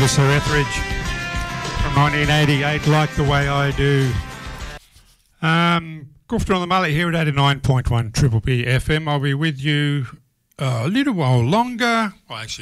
to Sir Etheridge from 1988, Like the Way I Do. Grufter on the Mullet here at 89.1 Triple B FM. I'll be with you a little while longer. Well, actually,